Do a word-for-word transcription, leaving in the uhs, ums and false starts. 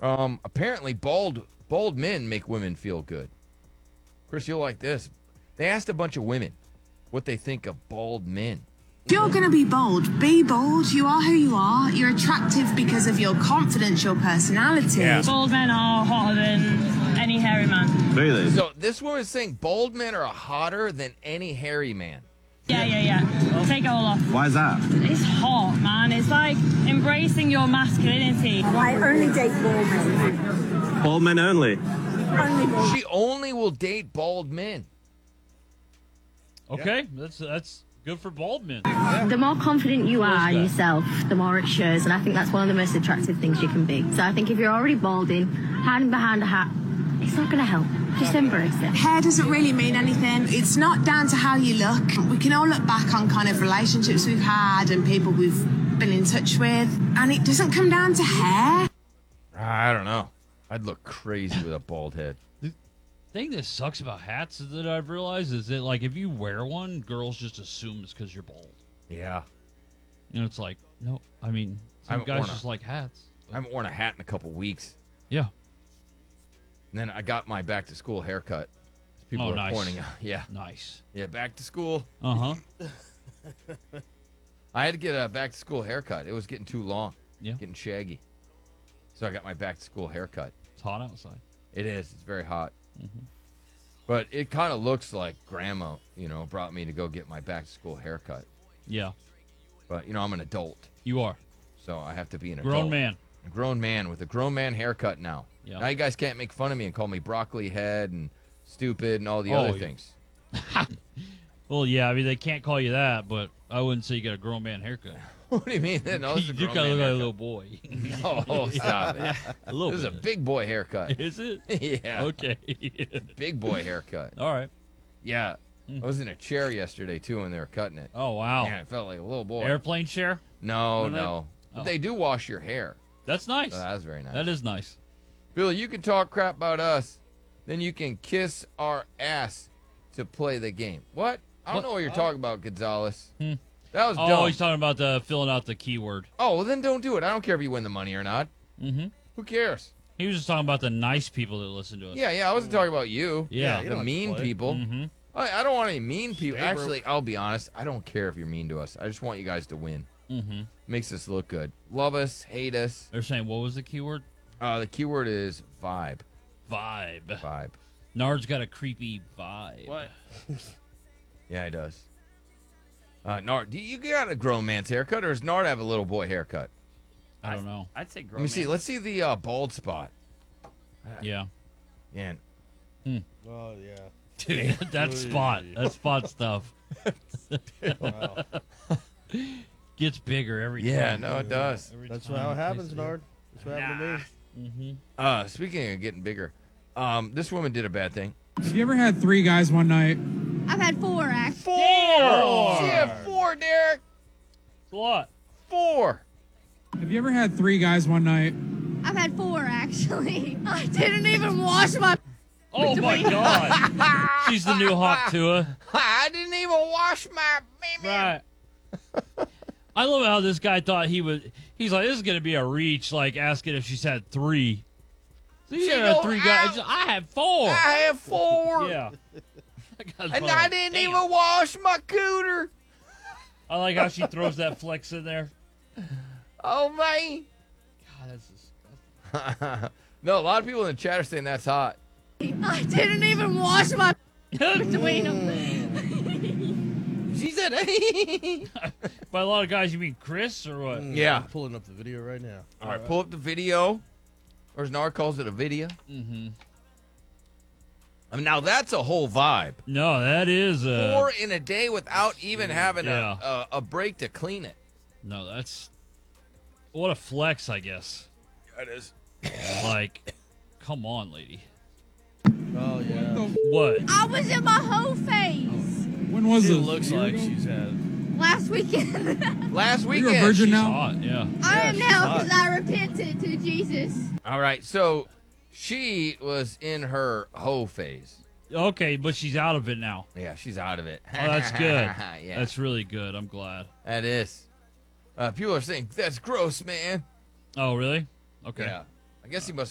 Um, apparently, bald bald men make women feel good. Chris, you'll like this. They asked a bunch of women what they think of bald men. If you're going to be bold, be bold. You are who you are. You're attractive because of your confidence, your personality. Yeah. Bald men are hotter than any hairy man. Really? So this woman's saying bald men are hotter than any hairy man. Yeah, yeah, yeah. Take it all off. Why is that? It's hot, man. It's like embracing your masculinity. I only date bald men. Bald men only. Only bald. She only will date bald men. Okay, that's that's good for bald men. The more confident you are in yourself, the more it shows, and I think that's one of the most attractive things you can be. So I think if you're already balding, hiding behind a hat, it's not going to help. Just embrace it. Hair doesn't really mean anything. It's not down to how you look. We can all look back on kind of relationships we've had and people we've been in touch with, and it doesn't come down to hair. I don't know. I'd look crazy with a bald head. Thing that sucks about hats that I've realized is that, like, if you wear one, girls just assume it's because you're bald. Yeah. You know, it's like, no, I mean, I some haven't guys worn a- just like hats. I haven't worn a hat in a couple weeks. Yeah. And then I got my back to school haircut. People Oh, are nice. pointing out. Yeah. Nice. Yeah, back to school. Uh huh. I had to get a back to school haircut. It was getting too long. Yeah. Getting shaggy. So I got my back to school haircut. It's hot outside. It is. It's very hot. Mm-hmm. But it kind of looks like grandma, you know, brought me to go get my back to school haircut. Yeah. But, you know, I'm an adult. You are. So I have to be an Grown adult. man. A grown man with a grown man haircut now. Yeah. Now you guys can't make fun of me and call me broccoli head and stupid and all the Oh, other yeah. things. Well, yeah, I mean, they can't call you that, but I wouldn't say you got a grown man haircut. What do you mean? No, it's a you grown kind of man look like a haircut. little boy. Oh, stop it. A little This is a bit. big boy haircut. Is it? Yeah. Okay. Big boy haircut. All right. Yeah. I was in a chair yesterday, too, when they were cutting it. Oh, wow. Man, it felt like a little boy. Airplane chair? No, When they- no. But Oh. they do wash your hair. That's nice. So that's very nice. That is nice. Billy, you can talk crap about us, then you can kiss our ass to play the game. What? I don't What? know what you're talking about, Gonzalez. Hmm. That was Oh, dumb. he's talking about the filling out the keyword. Oh, well, then don't do it. I don't care if you win the money or not. Mm-hmm. Who cares? He was just talking about the nice people that listen to us. Yeah, yeah, I wasn't talking about you. Yeah. The mean people. Mm-hmm. I, I don't want any mean people. Actually, I'll be honest. I don't care if you're mean to us. I just want you guys to win. Mm-hmm. Makes us look good. Love us, hate us. They're saying, what was the keyword? Uh, the keyword is vibe. Vibe. Vibe. Nard's got a creepy vibe. What? Yeah, he does. Uh, Nard, do you got a grown man's haircut, or does Nard have a little boy haircut? I don't know. I'd say grown Let me see. man. Let's see the uh, bald spot. Yeah. Yeah. Oh, yeah. Dude, that spot. That spot stuff. Wow. Gets bigger every Yeah, time. no, it does. Every That's time how it it happens, tastes Nard. That's what happened to me. Mm-hmm. Uh, speaking of getting bigger, um, this woman did a bad thing. Have you ever had three guys one night? I've had four, actually. Four. She had four, Derek. It's a lot. Four. Have you ever had three guys one night? I've had four, actually. I didn't even wash my... Oh, my God. She's the new hot Tua. I didn't even wash my baby. Right. I love how this guy thought he would. He's like, this is going to be a reach, like asking if she's had three. So you She had go, three "I- guys. I had four. I had four. Yeah. That guy's And probably I like, didn't "Damn." even wash my cooter. I like how she throws that flex in there. Oh, man. God, that's disgusting. No, a lot of people in the chat are saying that's hot. I didn't even wash my... between them. She said, By a lot of guys, you mean Chris or what? Yeah. I'm pulling up the video right now. All right, pull up the video. Or as Nard calls it, a video. Mm-hmm. I mean, now that's a whole vibe. No, that is uh Four in a day without even having Yeah. a, a, a break to clean it. No, that's what a flex, I guess. That is. Like, come on, lady. Oh, yeah. What? I was in my whole phase When was It it? looks A year like ago? she's had. last weekend. Last Are weekend. you a virgin she's- now? Hot, yeah. I am she's now hot. because I repented to Jesus. All right, so she was in her hoe phase. Okay, but she's out of it now. Yeah, she's out of it. Oh, that's good. Yeah, That's really good. I'm glad. that is. Uh, people are saying that's gross, man. Oh, really? Okay. Yeah, I guess he must